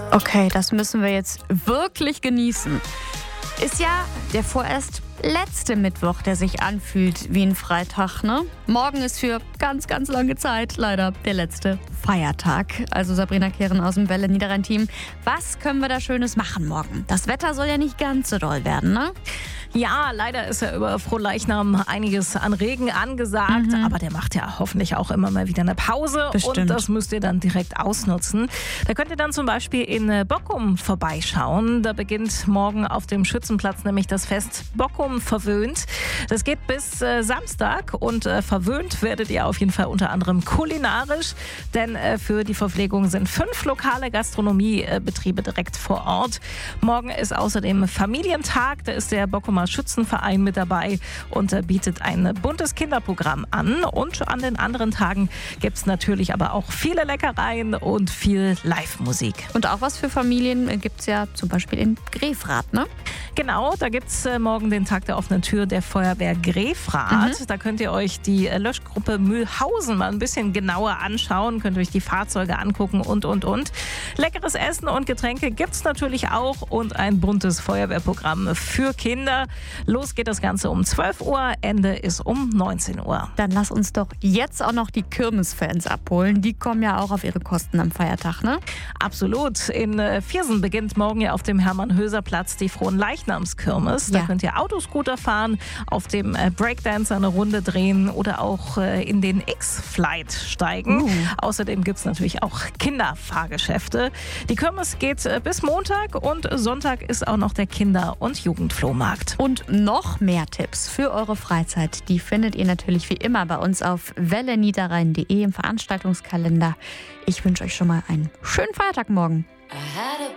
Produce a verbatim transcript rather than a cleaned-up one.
Okay, das müssen wir jetzt wirklich genießen. Ist ja der vorerst letzte Mittwoch, der sich anfühlt wie ein Freitag, ne? Morgen ist für ganz, ganz lange Zeit leider der letzte Feiertag. Also Sabrina Kehren aus dem Welle Niederrhein-Team. Was können wir da Schönes machen morgen? Das Wetter soll ja nicht ganz so doll werden, ne? Ja, leider ist ja über Frohleichnam einiges an Regen angesagt, Mhm. aber der macht ja hoffentlich auch immer mal wieder eine Pause. Bestimmt. Und das müsst ihr dann direkt ausnutzen. Da könnt ihr dann zum Beispiel in äh, Bockum vorbeischauen. Da beginnt morgen auf dem Schützenplatz nämlich das Fest Bockum verwöhnt. Das geht bis äh, Samstag und äh, verwöhnt werdet ihr auf jeden Fall unter anderem kulinarisch, denn äh, für die Verpflegung sind fünf lokale Gastronomiebetriebe direkt vor Ort. Morgen ist außerdem Familientag, da ist der Bockumer Schützenverein mit dabei und äh, bietet ein buntes Kinderprogramm an. Und an den anderen Tagen gibt es natürlich aber auch viele Leckereien und viel Live-Musik. Und auch was für Familien gibt es ja zum Beispiel in Grefrath, ne? Genau, da gibt es äh, morgen den Tag der offenen Tür der Feuerwehr Grefrath. Mhm. Da könnt ihr euch die äh, Löschgruppe Mühlhausen mal ein bisschen genauer anschauen, könnt euch die Fahrzeuge angucken und, und, und. Leckeres Essen und Getränke gibt es natürlich auch und ein buntes Feuerwehrprogramm für Kinder. Los geht das Ganze um zwölf Uhr, Ende ist um neunzehn Uhr. Dann lass uns doch jetzt auch noch die Kirmesfans abholen. Die kommen ja auch auf ihre Kosten am Feiertag, ne? Absolut. In äh, Viersen beginnt morgen ja auf dem Hermann-Höser-Platz die Fronleichnamskirmes. Da Ja. könnt ihr Autoscooter fahren, auf dem äh, Breakdance eine Runde drehen oder auch äh, in den X-Flight steigen. Uh. Außerdem gibt es natürlich auch Kinderfahrgeschäfte. Die Kirmes geht äh, bis Montag und Sonntag ist auch noch der Kinder- und Jugendflohmarkt. Und noch mehr Tipps für eure Freizeit, die findet ihr natürlich wie immer bei uns auf welle niederrhein punkt de im Veranstaltungskalender. Ich wünsche euch schon mal einen schönen Feiertag morgen. I had a